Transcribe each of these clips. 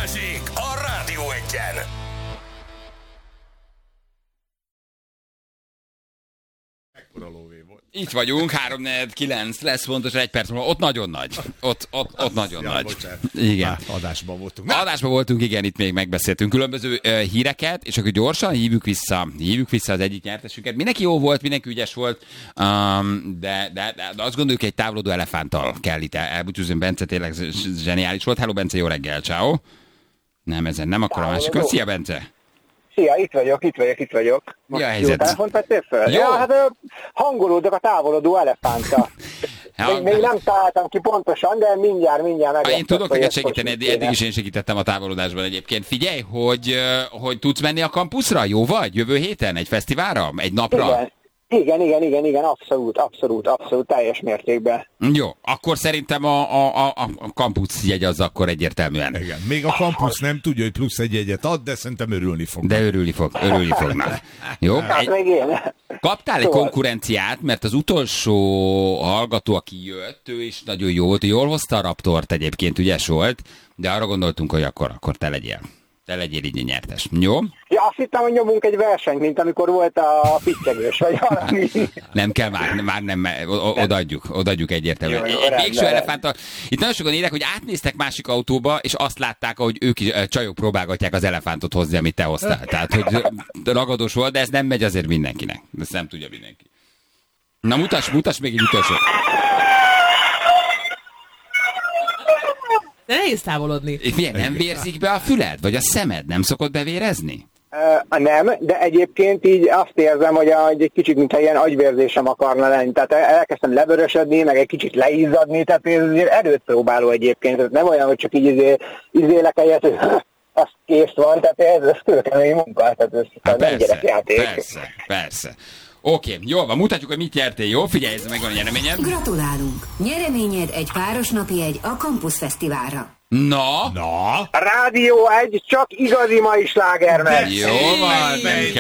Balázsék a Rádió Egyen. Itt vagyunk, 3-4-9, lesz pontosan 1 perc múlva. Ott nagyon nagy. Ott nagyon nagy. Bocsánat. Igen. Adásban voltunk. Adásban voltunk, igen, itt még megbeszéltünk különböző híreket, és akkor gyorsan hívjuk vissza az egyik nyertesünket. Mindenki jó volt, mindenki ügyes volt, de azt gondoljuk, egy távolodó elefánttal kell itt elbúcsúzni. Bence tényleg zseniális volt. Hello, Bence, jó reggel, ciao. Nem, ezen nem akkor a másikon. Szia, Bence! Szia, itt vagyok. Mi a helyzet? Jó telefont vettél fel? Jó. Ja, hát hangolódok a távolodó elefánta. Még nem találtam ki pontosan, de mindjárt meg. Én tudok neked segíteni, eddig is én segítettem a távolodásban egyébként. Figyelj, hogy tudsz menni a kampuszra? Jó vagy? Jövő héten? Egy fesztiválra? Egy napra? Igen, abszolút, teljes mértékben. Jó, akkor szerintem a kampusz jegy az akkor egyértelműen. Igen. Még a kampusz nem tudja, hogy plusz egy jegyet ad, de szerintem örülni fog. De örülni fognak. Jó? Hát meg én. Kaptál egy konkurenciát, mert az utolsó hallgató, aki jött, ő is nagyon jó volt, jól hozta a Raptort egyébként, ügyes volt, de arra gondoltunk, hogy akkor te legyél így a nyertes. Jó? Ja, azt hittem, hogy nyomunk egy versenyt, mint amikor volt a pittyegős, vagy valami. Nem kell már nem, odaadjuk egyértelműen. Végső elefánttal. Itt nagyon sokan írják, hogy átnéztek másik autóba, és azt látták, hogy ők is csajok próbálgatják az elefántot hozni, amit te hoztál. Tehát, hogy ragadós volt, de ez nem megy azért mindenkinek. Ezt nem tudja mindenki. Na, mutass még egy utolsó. De nehéz távolodni. Figyelj, nem vérzik be a füled? Vagy a szemed nem szokott bevérezni? Nem, de egyébként így azt érzem, hogy egy kicsit, mintha ilyen agyvérzésem akarna lenni. Tehát elkezdtem levörösödni, meg egy kicsit leizzadni, tehát ez erőt próbáló egyébként. Tehát nem olyan, hogy csak így izélek egyet, hogy az kész van, tehát ez kőkemény munka, tehát ez nem gyerekjáték. Persze. Oké, jól van, mutatjuk, hogy mit nyertél, jó? Figyelj, ez megvan a nyereményed. Gratulálunk! Nyereményed egy páros napi egy a Campus Fesztiválra. Na? Rádió 1, csak igazi mai slágermek. Jó van,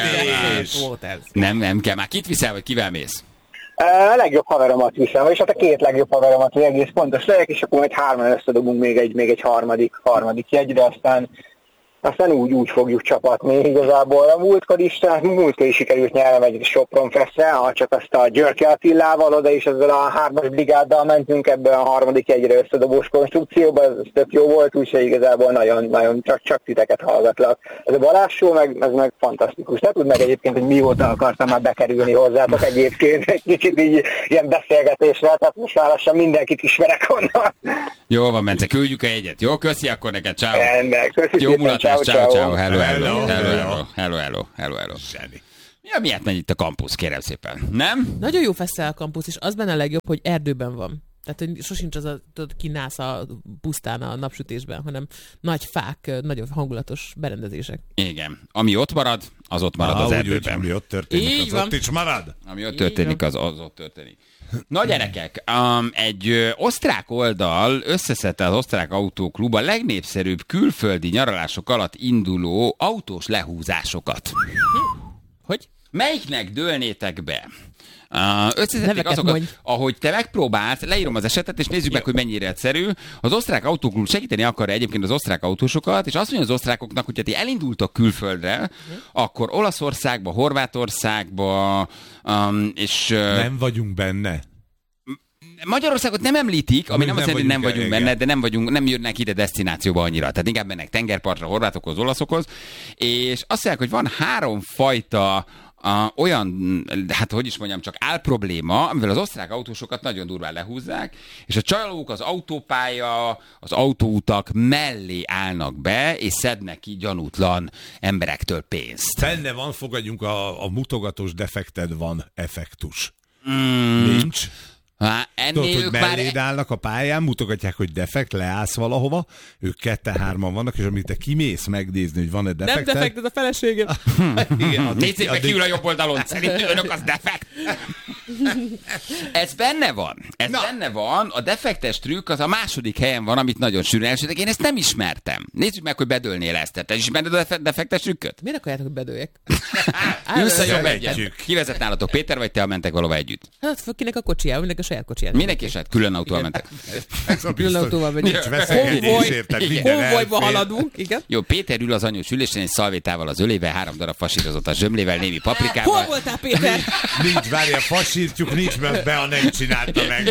nem kell már. Kit viszel, vagy kivel mész? A legjobb haveromat viszem, és hát a 2 legjobb haveromat, hogy egész pontos legyek, és akkor majd 3-an összedobunk még egy harmadik jegyre, aztán úgy fogjuk csapatni igazából. A múltkor is sikerült nyernem egy Sopron Festre, csak azt a Györke Attilával oda is ezzel a 3-as brigáddal mentünk ebben a 3. jegyre összedobós konstrukcióba, ez tök jó volt, úgyhogy igazából nagyon csak titeket hallgatlak. Ez a Balázs show meg fantasztikus. Te tudd meg egyébként, hogy mióta akartam már bekerülni hozzátok egyébként egy kicsit így ilyen beszélgetésre, tehát most már lassan mindenkit ismerek onnan. Jó van, Bence, küldjük a jegyet. Jó, köszi akkor neked, ciao. Rendben, köszi jó mulatás, ciao. Hello. Zseni. Ja, miért megy itt a kampusz, kérem szépen, nem? Nagyon jó feszel a kampusz, és az benne a legjobb, hogy erdőben van. Tehát, hogy sosincs az kinász a pusztán a napsütésben, hanem nagy fák, nagyon hangulatos berendezések. Igen. Ami ott marad, az ott marad az erdőben. Ami ott történik, így az van. ott is marad. Ami ott történik, az ott történik. Na gyerekek, egy osztrák oldal összeszedte az Osztrák Autóklub a legnépszerűbb külföldi nyaralások alatt induló autós lehúzásokat. Hogy? Melyiknek dőlnétek be? Összeszedték azokat, ahogy te megpróbálsz, leírom az esetet, és nézzük meg, hogy mennyire egyszerű. Az Osztrák Autóklub segíteni akarja egyébként az osztrák autósokat, és azt mondja az osztrákoknak, hogy ha ti elindultok külföldre, akkor Olaszországba, Horvátországba, és... Nem vagyunk benne. Magyarországot nem említik, ami nem azt jelenti, hogy nem vagyunk benne, de nem jönnek ide desztinációba annyira. Tehát inkább mennek tengerpartra, horvátokhoz, olaszokhoz. És azt mondják, hogy van 3 fajta olyan, hát hogy is mondjam, csak álprobléma, amivel az osztrák autósokat nagyon durván lehúzzák, és a csalók az autópálya, az autóutak mellé állnak be, és szednek ki gyanútlan emberektől pénzt. Benne van, fogadjunk, a mutogatós defekted van effektus. Nincs. Tudod, hogy melléd állnak a pályán, mutogatják, hogy defekt, leállsz valahova, ők 2-3 vannak, és amit te kimész megnézni, hogy van-e defekted... Nem defekted a feleségem. Nézzék meg kiül a jobb oldalon, szerint önök az defekt. Ez benne van. A defektes trükk az a második helyen van, amit nagyon sűrűn elsőtek. Én ezt nem ismertem. Nézzük meg, hogy bedőlnél ezt. Te ismered a defektes trükköt? Miért akarjátok, hogy bedőljek? Ülsz a jobb egyet. Ki vezet nálatok, Péter vagy te, mentek valahova együtt? Hát kinek a kocsijával, mindenki a saját kocsiját. Mindenki saját külön autóval mentek. Külön autóval megyünk. Nincs veszélyedés, érted? Konvojba haladunk, igen. Jó, Péter ül az anyós ülésen egy szalvétával az ölével, 3 darab fasírozott a zsömlével, némi paprikával. Hol voltál, Péter? Nincs, várjál, fasírtjuk, nincs, mert Bea nem csinálta meg.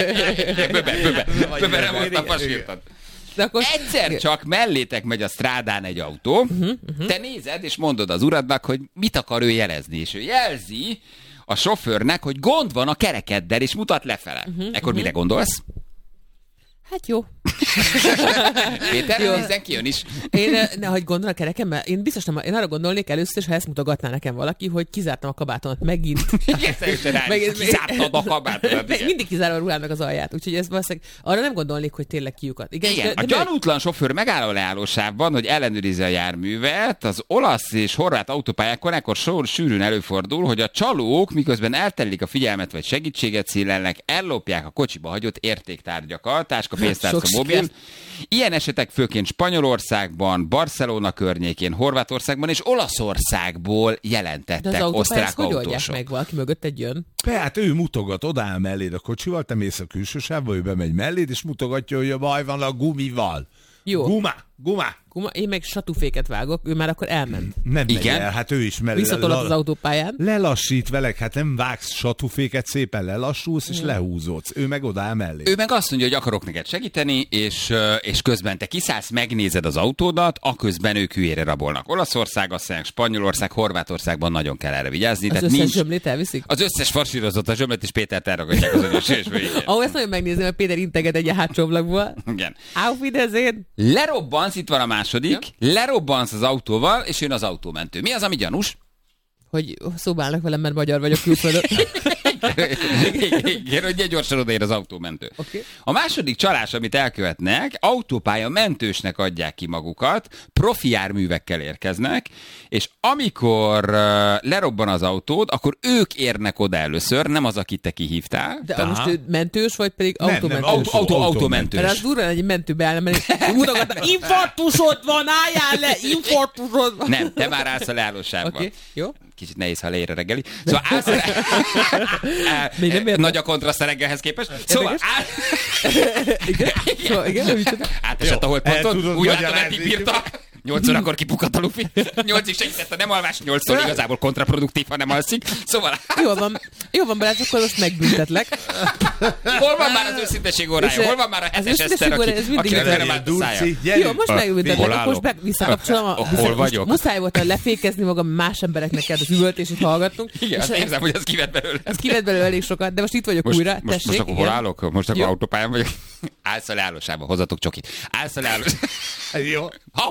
Böbe nem voltam fasírtat. Egyszer csak mellétek megy a strádán egy autó, te nézed, és mondod az uradnak, hogy mit akar ő jelezni, és ő jelzi a sofőrnek, hogy gond van a kerekeddel, és mutat lefele. Ekkor mire gondolsz? Hát jó. Péter, nézzen ki, jön is. Hogy gondol a kerekemmel? Én biztos nem, én arra gondolnék először is, ha ezt mutogatná nekem valaki, hogy kizártam a kabátomat megint. Kizártad a kabátomat. Mindig kizárom a ruhámnak az alját, úgyhogy ez valószínűleg arra nem gondolnék, hogy tényleg kiukat. Igen, a gyanútlan sofőr megáll a leállósávban, hogy ellenőrizze a járművet. Az olasz és horvát autópályákon ekkor sűrűn előfordul, hogy a csalók, miközben eltelik a figyelmet vagy segítséget szélelnek, ellopják a kocsiba hagyott értéktárgyakat, táska, pénztárca, mobil. Ilyen esetek főként Spanyolországban, Barcelona környékén, Horvátországban és Olaszországból jelentettek osztrák autósok. Hogy autósok. meg, valaki mögött egy jön? Hát ő mutogat, odáll melléd a kocsival, te mész a külső sávba, ő bemegy melléd, és mutogatja, hogy a baj van a gumival. Jó. Guma. Én meg satúféket vágok, ő már akkor elment. Nem megy el, hát ő is visszatolott az autópályán. Lelassít velek, hát nem vágsz satúféket, szépen lelassulsz, és lehúzódsz. Ő meg odáll mellé. Ő meg azt mondja, hogy akarok neked segíteni, és közben te kiszállsz, megnézed az autódat, aközben ők hülyére rabolnak. Olaszország, aztán Spanyolország, Horvátországban nagyon kell erre vigyázni. Az összes zsömlét elviszik? Az összes fasírozott a zsömlet, és Pétert elragadják az anyósülésbe. Ahol ezt nagyon megnézem, mert Péter integet egy hátsó ablakból. Igen. Auf Wiedersehen. Lerobbansz, itt van a második, lerobbansz az autóval, és jön az autómentő. Mi az, ami gyanús? Hogy szobálnak velem, mert magyar vagyok külföldön. Igen, hogy gyorsan odaér az autómentő. Okay. A második csalás, amit elkövetnek, autópálya mentősnek adják ki magukat, profi járművekkel érkeznek, és amikor lerobban az autód, akkor ők érnek oda először, nem az, akit te kihívtál. De most ő mentős, vagy pedig autómentős? Autómentős. Mert az durva, hogy egy mentőbe állna, mert mutogatnak, infarktusod van, álljál le, infarktusod van. Nem, te már állsz a leállósávban. Okay. Jó. Kicsit nehéz, ha leér a reggeli. Szóval állsz nagy a kontraszt a reggelhez képest. Szóval igen. Átesett a holdponton, úgy látom, nem pipírtak. 8 órakor kipukadt a lufi. 8-ig segített a nem alvás, 8-tól igazából kontraproduktív, ha nem alszik. Szóval... Jó van, Balázs, akkor most megbüntetlek. Hol van már az őszinteség órája? Hol van már a hetes Eszter, akinek nem állt a szája? Jó, most megbüntetlek, akkor most visszakapcsolom. Hol vagyok? Muszáj volt lefékezni magam, más embereknek kell az üvöltését hallgatnunk. Igen, azt érzem, hogy az kivett belőle. Ez kivett belőle elég sokat, de most itt vagyok újra. Most akkor hol állok? Most akkor autópályán vagyok. Állsz a leállósávba, hozzatok csokit. Állsz a leállósávba. Jó.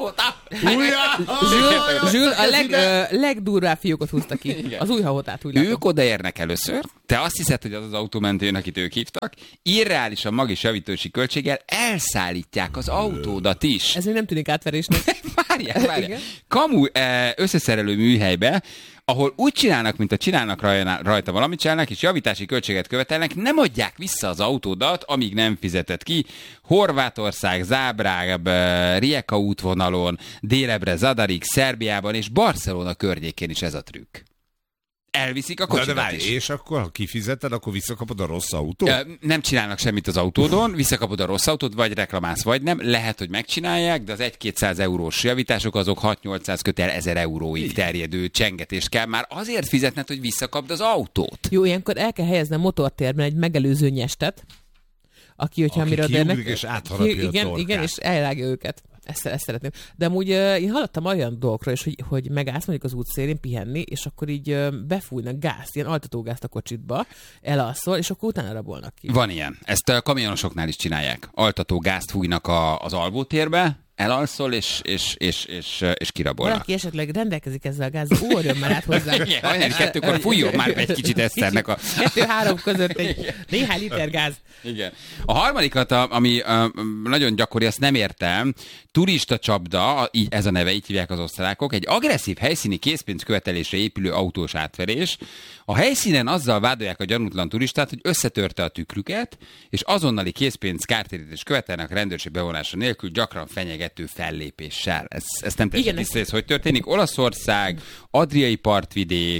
Zsül, a legdurvább fiókot húzta ki. Igen. Az új hahotát úgy látom. Ők odaérnek először, te azt hiszed, hogy az az autómentőn, akit ők hívtak, irreálisan magas javítási költséggel elszállítják az autódat is. Ez még nem tűnik átverésnek. Várjál. Kamu összeszerelő műhelybe, ahol úgy csinálnak, mint a csinálnak rajta valamit csinálnak, és javítási költséget követelnek, nem adják vissza az autódat, amíg nem fizeted ki. Horvátország, Zágráb, Rijeka útvonalon, délebre Zadarig, Szerbiában és Barcelona környékén is ez a trükk. Elviszik a kocsidat is. És akkor, ha kifizeted, akkor visszakapod a rossz autót? Nem csinálnak semmit az autódon, visszakapod a rossz autót, vagy reklamálsz, vagy nem. Lehet, hogy megcsinálják, de az 1-200 eurós javítások azok 6-800 euróig terjedő csengetést kell már azért fizetned, hogy visszakapd az autót. Jó, ilyenkor el kell helyezni a motortérben egy megelőző nyestet, aki kiugrik és átharapja a torkát. Igen, és elrágja őket. Ezt szeretném. De amúgy én hallottam olyan dolgokról is, hogy megállsz mondjuk az útszélén pihenni, és akkor így befújnak gázt, ilyen altatógázt a kocsitba, elalszol, és akkor utána rabolnak ki. Van ilyen. Ezt a kamionosoknál is csinálják. Altatógázt fújnak az alvótérbe, elalszol, és kirabolnak. Valaki esetleg rendelkezik ezzel a gázzal, ugorjon már át hozzá. Igen, hajnali 2-kor fújjon már be egy kicsit Eszternek a... 2-3 között egy néhány liter gáz. Igen. A harmadikat, ami nagyon gyakori, azt nem értem, turista csapda, ez a neve, így hívják az osztrákok, egy agresszív helyszíni készpénzkövetelésre épülő autós átverés. A helyszínen azzal vádolják a gyanútlan turistát, hogy összetörte a tükrüket, és azonnali készpénz kártérítést követelnek a rendőrség bevonása nélkül, gyakran fenyegető fellépéssel. Ez nem teljesen tiszta, hogy történik. Olaszország, Adriai partvidék,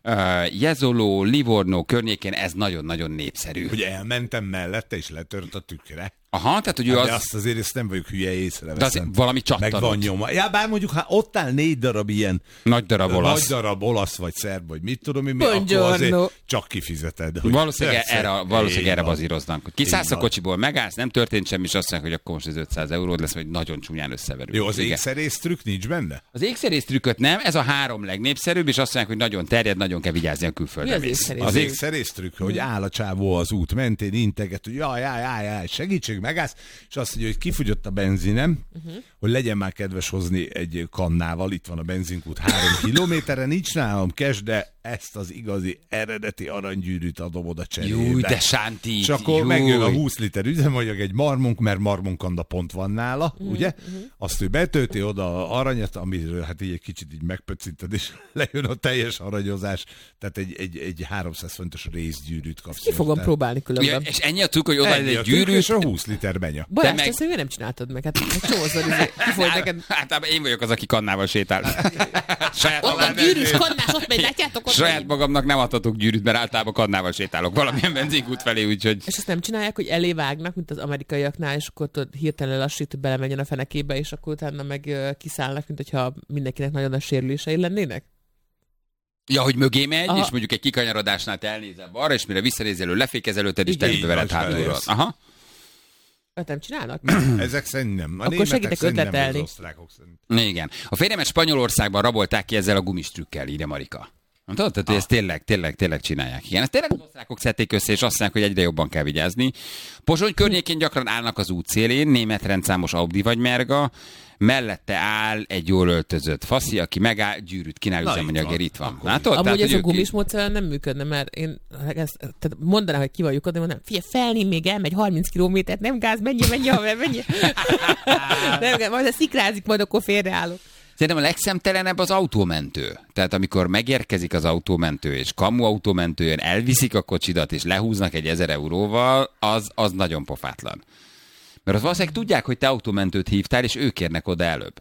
Jezoló, Livorno környékén ez nagyon-nagyon népszerű. Hogy elmentem mellette, és letört a tükre. Aha, tehát hogy ő az... De azt azért ezt nem vagyok hülye, észreveszem. De azért valami csattanott. Meg van nyoma. Ja, bár mondjuk, ha ott áll 4 darab ilyen... Nagy darab olasz. Nagy darab olasz, vagy szerb, vagy mit tudom én, akkor azért csak kifizeted. Valószínűleg erre bazíroznak. Kiszállsz a kocsiból, megállsz, nem történt semmi, és azt mondják, hogy akkor most ez 500 euród lesz, vagy nagyon csúnyán összeverül. Jó, az ékszerész trükk nincs benne? Az ékszerész trükköt nem, ez a 3 legnépszerűbb, és azt mondják, hogy nagyon terjed, nagyon kell vigyázni a külföldre. Az ékszerész trükk, hogy áll a csávó az út mentén, integet, hogy jaj, segítség, megállsz, és azt mondja, hogy kifogyott a benzinem, hogy legyen már kedves hozni egy kannával, itt van a benzinkút 3 kilométerre, nincs nálam cash, de ezt az igazi eredeti aranygyűrűt adom oda cserébe. Júj, de sánti. És akkor megjön a 20 liter üzemanyag, egy marmunk, mert marmunkanna pont van nála, ugye? Azt ő betölti oda aranyat, amiről hát így egy kicsit így megpöccinted, és lejön a teljes aranyozás, tehát egy 300 fontos részgyűrűt kapsz. Ki fogom próbálni különben. És ennyi a trükk, hogy oda egy gyűrűt. És a 20 liter benya. Balázs, te szerintem nem csináltad meg. Hát csomószor kifogy neked. Hát én vagyok az, aki kannával sétál. Ott a gyűrűs kannás, ott megy, látjátok? Saját magamnak nem adhatok gyűrűt, mert általában kannával sétálok valamilyen benzinkút felé, úgyhogy... És azt nem csinálják, hogy elé vágnak, mint az amerikaiaknál, és akkor hirtelen lassít, hogy belemenjen a fenekébe, és akkor utána meg kiszállnak, mint hogyha mindenkinek nagyon nagy sérülései lennének? Ja, hogy mögé megy, és mondjuk egy kikanyarodásnál te elnézel balra, és mire visszanézel, lefékezelőted, és te veled hátulról. Aha. Nem csinálnak? Ezek szerint nem. Akkor segítek ötletelni. Igen. A férjemet Spanyolországban rabolták ki ezzel a gumis trükkel, írja Marika. Tudod, tehát ezt tényleg csinálják. Igen, ezt tényleg az osztrákok szedték össze, és azt mondják, hogy egyre jobban kell vigyázni. Pozsony környékén gyakran állnak az útszélén, német rendszámos Audi vagy Merga, mellette áll egy jól öltözött faszi, aki megáll, gyűrűt kínál, üzemanyagért itt van. Látod? Amúgy ez a gumis módszer nem működne, mert én tehát mondanám, hogy ki van lyukad, de mondanám, figyelj, felni még elmegy 30 kilométert, nem gáz, menj, haver, menj. Nem, majd szikrázik, majd akkor félreállok. Szerintem a legszemtelenebb az autómentő. Tehát amikor megérkezik az autómentő, és kamu autómentő jön, elviszik a kocsidat, és lehúznak egy 1000 euróval, az nagyon pofátlan. Mert az valószínűleg tudják, hogy te autómentőt hívtál, és ők érnek oda előbb.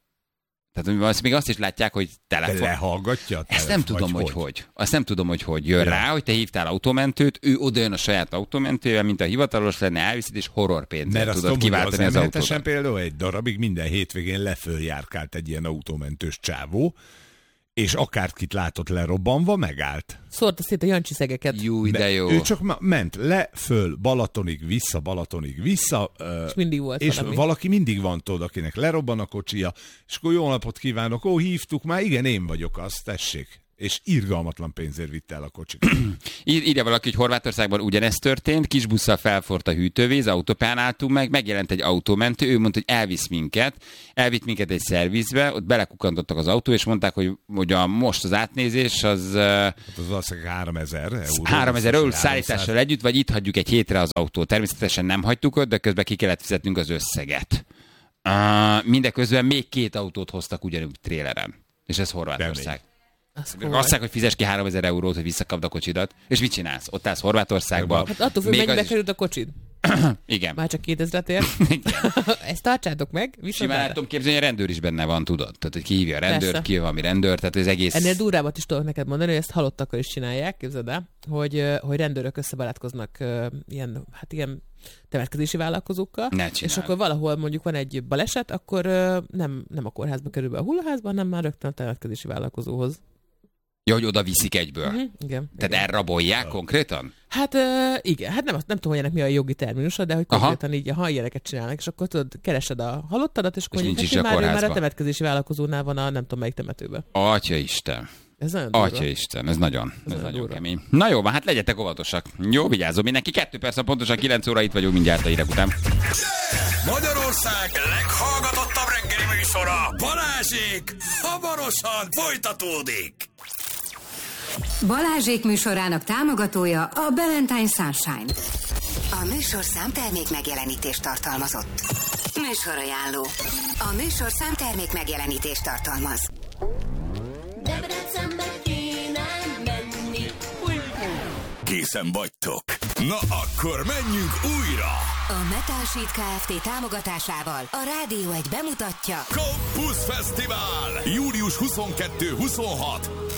Tehát még azt is látják, hogy telefon... Lehallgatja? Ezt nem tudom, hogy. Azt nem tudom, hogy jön rá, hogy te hívtál autómentőt, ő oda jön a saját autómentővel, mint a hivatalos lenne, elviszed, és horrorpénzzel tudod kiváltani az autót. Mert például egy darabig minden hétvégén leföljárkált egy ilyen autómentős csávó, és akárkit látott lerobbanva, megállt. Szórta szét a Jancsi szegeket. Júj, de jó. Ő csak ment le, föl, Balatonig, vissza. És mindig volt és valami. Valaki mindig van, tudod, akinek lerobban a kocsia, és akkor jó napot kívánok, hívtuk már, igen, én vagyok az, tessék. És irgalmatlan pénzért vitte el a kocsit. Írja valaki, hogy Horvátországban ugyanezt történt, kis busszal felforrt a hűtővíz, autópán álltunk meg, megjelent egy autómentő, ő mondta, hogy elvitt minket egy szervizbe, ott belekukantottak az autó, és mondták, hogy most az átnézés az... Hát az valószínűleg 3000 euró. 3000 euró szállítással együtt, vagy itt hagyjuk egy hétre az autót. Természetesen nem hagytuk ott, de közben ki kellett fizetnünk az összeget. Mindeközben még 2 autót hoztak ugyanúgy tréleren. És ez Horvátország. Azt mondják, hogy fizes ki 3000 eurót, hogy visszakapd a kocsidat. És mit csinálsz? Ott állsz Horvátországban. Hát attól függ, mennyibe került a kocsid. Igen. Már csak 2000-et ér. Ezt tartsátok meg. Simán el tudom képzelni, hogy a rendőr is benne van, tudod? Tehát, hogy ki hívja a rendőrt, ki valami rendőr, tehát az egész... Ennél durvábbat is tudok neked mondani, hogy ezt halottakkal is csinálják, képzeld el, hogy rendőrök összebarátkoznak ilyen temetkezési vállalkozókkal, és akkor valahol mondjuk van egy baleset, akkor nem a kórházba kerül be a hullaházba, hanem már rögtön a temetkezési vállalkozóhoz. Ja, hogy oda viszik egyből. Igen. Tehát elrabolják konkrétan? Hát igen, hát nem tudom, hogy ennek mi a jogi terminusa, de hogy konkrétan így, ha ilyeneket csinálnak, és akkor tudod, keresed a halottadat, és akkor már a temetkezési vállalkozónál van a nem tudom melyik temetőben. Atyaisten. Ez nagyon durva. Atyaisten, ez nagyon kemény. Na jó, hát legyetek óvatosak. Jó, vigyázzon mindenki. 2 perc, pontosan 9 óra itt vagyunk mindjárt a hírek után. Magyarország leghallgatottabb reggeli műsora, Balázsék, hamarosan folytatódik. Balázsék műsorának támogatója a Valentine Sunshine. A műsorszám termék megjelenítést tartalmazott. Műsorajánló. A műsorszám termék megjelenítést tartalmaz. Debrecenbe kéne menni. Készen vagytok? Na akkor menjünk újra! A Metal Sheet Kft. Támogatásával a Rádió 1 bemutatja Campus Fesztivál! Július 22-26